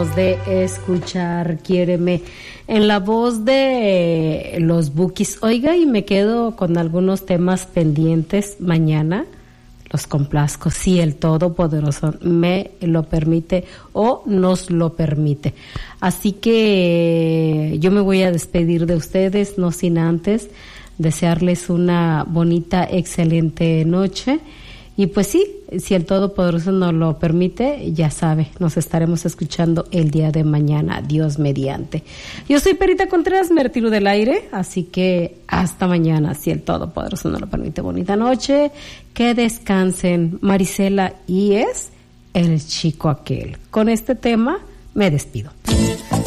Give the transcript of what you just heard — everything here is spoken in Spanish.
De escuchar Quiéreme en la voz de los Bukis. Oiga, y me quedo con algunos temas pendientes. Mañana los complazco si el Todopoderoso me lo permite o nos lo permite. Así que yo me voy a despedir de ustedes, no sin antes desearles una bonita, excelente noche. Y pues sí, si el Todopoderoso nos lo permite, ya sabe, nos estaremos escuchando el día de mañana, Dios mediante. Yo soy Perita Contreras, me retiro del aire, así que hasta mañana, si el Todopoderoso nos lo permite. Bonita noche, que descansen. Marisela y es el chico aquel. Con este tema me despido.